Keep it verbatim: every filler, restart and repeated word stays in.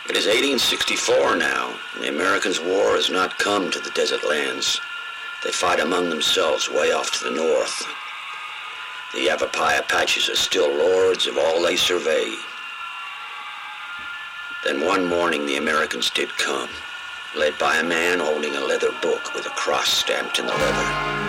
It is eighteen sixty-four now, and the Americans' war has not come to the desert lands. They fight among themselves way off to the north. The Yavapai Apaches are still lords of all they survey. Then one morning the Americans did come, led by a man holding a leather book with a cross stamped in the leather.